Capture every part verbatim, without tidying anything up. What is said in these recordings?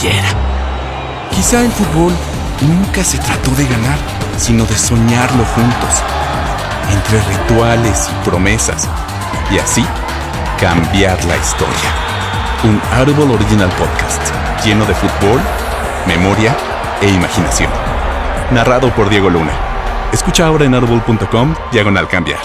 quiera. Quizá el fútbol nunca se trató de ganar, sino de soñarlo juntos, entre rituales y promesas, y así cambiar la historia. Un Audible Original Podcast lleno de fútbol, memoria e imaginación. Narrado por Diego Luna. Escucha ahora en audible.com diagonal cambiar.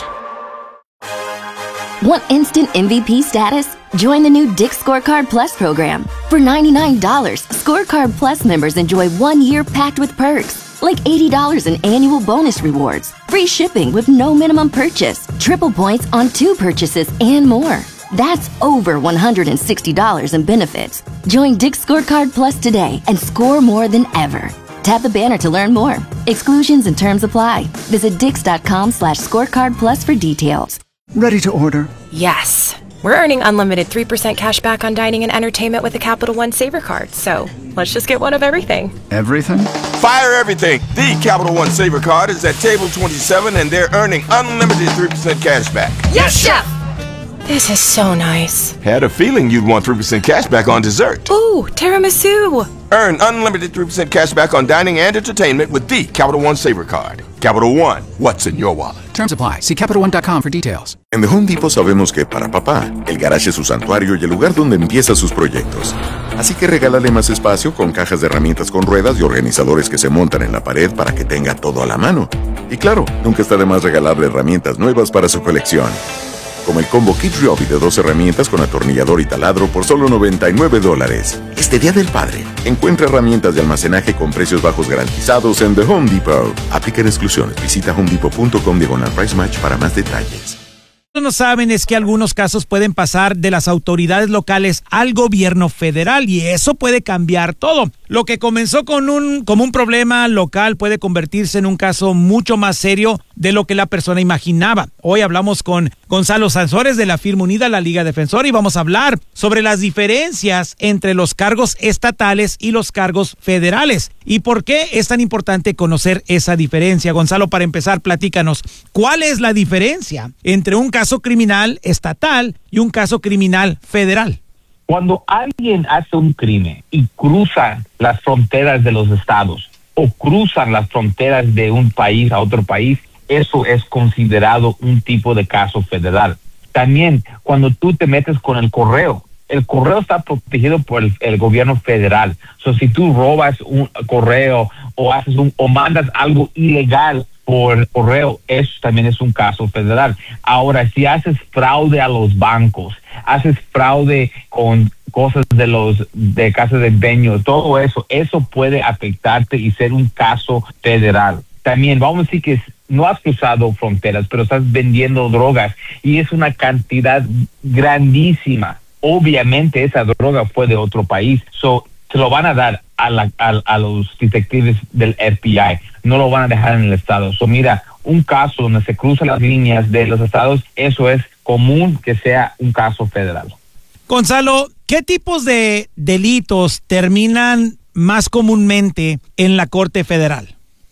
Want instant M V P status? Join the new Dick's Scorecard Plus program. For ninety-nine dollars, Scorecard Plus members enjoy one year packed with perks, like eighty dollars in annual bonus rewards, free shipping with no minimum purchase, triple points on two purchases, and more. That's over one hundred sixty dollars in benefits. Join Dick's Scorecard Plus today and score more than ever. Tap the banner to learn more. Exclusions and terms apply. Visit dix.com slash scorecard plus for details. Ready to order? Yes. We're earning unlimited three percent cash back on dining and entertainment with the Capital One Saver Card. So let's just get one of everything. Everything? Fire everything. The Capital One Saver Card is at table twenty-seven and they're earning unlimited three percent cash back. Yes, Chef! This is so nice. Had a feeling you'd want three percent cash back on dessert. Ooh, tiramisu. Earn unlimited three percent cash back on dining and entertainment with the Capital One Saver Card. Capital One, what's in your wallet? Terms apply. See Capital One dot com for details. En The Home Depot sabemos que para papá, el garage es su santuario y el lugar donde empieza sus proyectos. Así que regálale más espacio con cajas de herramientas con ruedas y organizadores que se montan en la pared para que tenga todo a la mano. Y claro, nunca está de más regalarle herramientas nuevas para su colección. Como el combo Kid Ryobi de dos herramientas con atornillador y taladro por solo noventa y nueve dólares. Este Día del Padre, encuentra herramientas de almacenaje con precios bajos garantizados en The Home Depot. Aplican exclusiones. Visita homedepot.com diagonal price match para más detalles. Lo que no saben es que algunos casos pueden pasar de las autoridades locales al gobierno federal y eso puede cambiar todo. Lo que comenzó con un, como un problema local puede convertirse en un caso mucho más serio de lo que la persona imaginaba. Hoy hablamos con Gonzalo Sansores de la firma Unida, la Liga Defensora, y vamos a hablar sobre las diferencias entre los cargos estatales y los cargos federales y por qué es tan importante conocer esa diferencia. Gonzalo, para empezar, platícanos, ¿cuál es la diferencia entre un caso criminal estatal y un caso criminal federal? Cuando alguien hace un crimen y cruza las fronteras de los estados o cruzan las fronteras de un país a otro país, eso es considerado un tipo de caso federal. También, cuando tú te metes con el correo, el correo está protegido por el, el gobierno federal. So, si tú robas un correo o haces un, o mandas algo ilegal por correo, eso también es un caso federal. Ahora, si haces fraude a los bancos, haces fraude con cosas de los de casas de empeño, todo eso, eso puede afectarte y ser un caso federal. También vamos a decir que no has cruzado fronteras, pero estás vendiendo drogas y es una cantidad grandísima. Obviamente esa droga fue de otro país, so se lo van a dar a, la, a, a los detectives del F B I, no lo van a dejar en el estado. So mira, un caso donde se cruzan las líneas de los estados, eso es común que sea un caso federal. Gonzalo, ¿qué tipos de delitos terminan más comúnmente en la Corte Federal?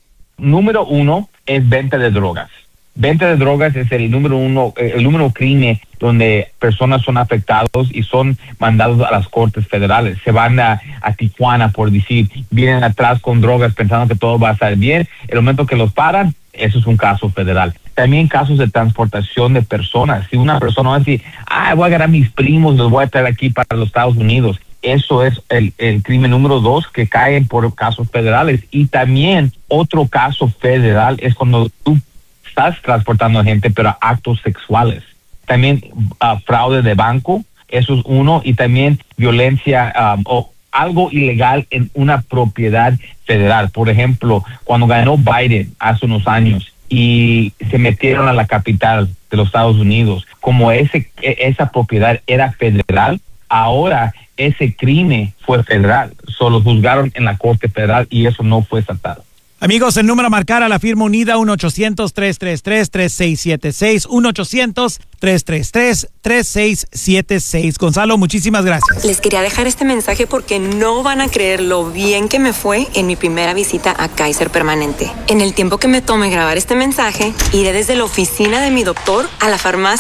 Número uno es venta de drogas. Venta de drogas es el número uno, el número crimen donde personas son afectados y son mandados a las cortes federales. Se van a, a Tijuana, por decir, vienen atrás con drogas pensando que todo va a estar bien. El momento que los paran, eso es un caso federal. También casos de transportación de personas. Si una persona va a decir, ah, voy a agarrar a mis primos, los voy a traer aquí para los Estados Unidos. Eso es el, el crimen número dos que caen por casos federales. Y también otro caso federal es cuando tú estás transportando a gente, pero a actos sexuales. También uh, fraude de banco, eso es uno, y también violencia um, o algo ilegal en una propiedad federal. Por ejemplo, cuando ganó Biden hace unos años y se metieron a la capital de los Estados Unidos, como ese esa propiedad era federal, ahora ese crimen fue federal. Solo juzgaron en la Corte Federal y eso no fue estatal. Amigos, el número a marcar a la firma Unida, uno ochocientos, tres tres tres, tres seis siete seis, uno ochocientos, tres tres tres, tres seis siete seis. Gonzalo, muchísimas gracias. Les quería dejar este mensaje porque no van a creer lo bien que me fue en mi primera visita a Kaiser Permanente. En el tiempo que me tome grabar este mensaje, iré desde la oficina de mi doctor a la farmacia.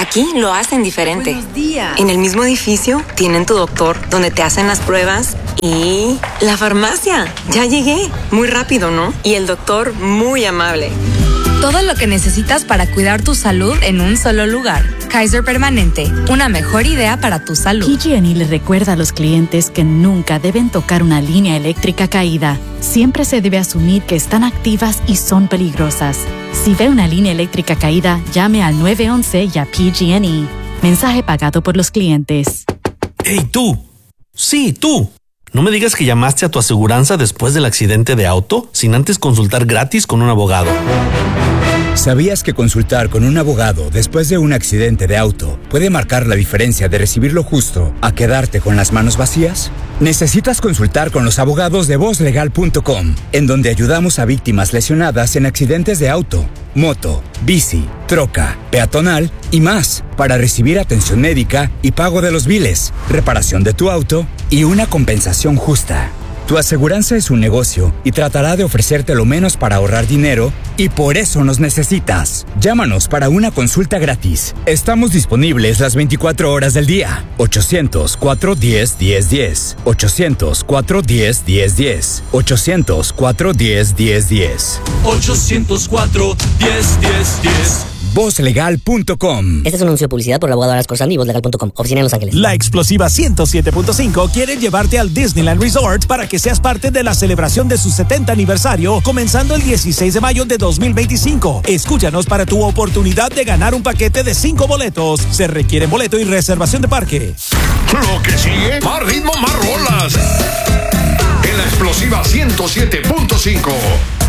Aquí lo hacen diferente. Buenos días. En el mismo edificio tienen tu doctor, donde te hacen las pruebas, y la farmacia. Ya llegué. Muy rápido, ¿no? Y el doctor muy amable. Todo lo que necesitas para cuidar tu salud en un solo lugar. Kaiser Permanente, una mejor idea para tu salud. P G and E le recuerda a los clientes que nunca deben tocar una línea eléctrica caída. Siempre se debe asumir que están activas y son peligrosas. Si ve una línea eléctrica caída, llame al nueve once y a P G and E. Mensaje pagado por los clientes. ¡Ey, tú! Sí, tú. No me digas que llamaste a tu aseguranza después del accidente de auto sin antes consultar gratis con un abogado. ¿Sabías que consultar con un abogado después de un accidente de auto puede marcar la diferencia de recibir lo justo a quedarte con las manos vacías? Necesitas consultar con los abogados de voz legal punto com, en donde ayudamos a víctimas lesionadas en accidentes de auto, moto, bici, troca, peatonal y más, para recibir atención médica y pago de los biles, reparación de tu auto y una compensación justa. Tu aseguranza es un negocio y tratará de ofrecerte lo menos para ahorrar dinero, y por eso nos necesitas. Llámanos para una consulta gratis. Estamos disponibles las veinticuatro horas del día. ochocientos, cuatro diez, diez diez. ochocientos, cuatro diez, diez diez. ochocientos, cuatro diez, diez diez. ochocientos cuatro, diez, diez, diez. voz legal punto com. Este es un anuncio de publicidad por el abogado Aras Corsandi y voz legal punto com. Oficina en Los Ángeles. La explosiva ciento siete punto cinco quiere llevarte al Disneyland Resort para que seas parte de la celebración de su setenta aniversario, comenzando el dieciséis de mayo de dos mil veinticinco. Escúchanos para tu oportunidad de ganar un paquete de cinco boletos. Se requiere boleto y reservación de parque. Lo que sigue, más ritmo, más rolas. En la explosiva ciento siete punto cinco.